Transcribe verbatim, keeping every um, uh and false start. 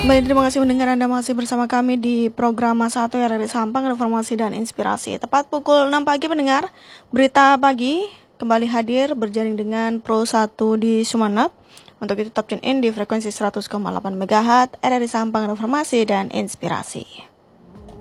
Kembali terima kasih mendengar Anda masih bersama kami di program Masa satu R R I Sampang, Informasi dan Inspirasi. Tepat pukul enam pagi pendengar, Berita Pagi kembali hadir berjaring dengan Pro satu di Sumeneb. Untuk itu tetap tune in di frekuensi seratus koma delapan megahertz R R I Sampang, Informasi dan Inspirasi.